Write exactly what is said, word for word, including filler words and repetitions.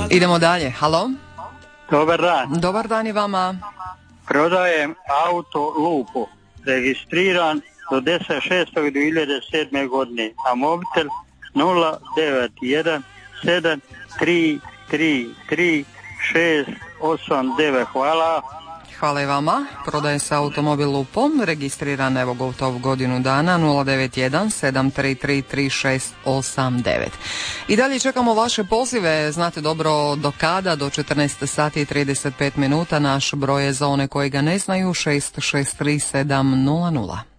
Idemo dalje, halo? Dobar dan. Dobar dan i vama. Prodajem auto Lupo, registriran do deset šestog dvije hiljade sedme. godine, a mobitel nula devet jedan sedam tri tri tri šest osam devet. Hvala. Hvala i vama. Prodaje se automobil Lupo, registriran evo gotovo godinu dana, nula devet jedan sedam tri tri tri šest osam devet. I dalje čekamo vaše pozive, znate dobro do kada, do četrnaest sati i trideset pet minuta. Naš broj je za one koji ga ne znaju šest šest tri sedam nula nula.